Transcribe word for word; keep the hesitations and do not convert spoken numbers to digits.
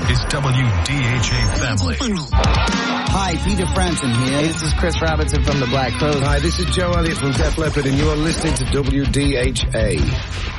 is W D H A Family. Hi, Peter Frampton here. Hey, this is Chris Robinson from the Black Crowes. Hi, this is Joe Elliott from Def Leppard, and you are listening to W D H A.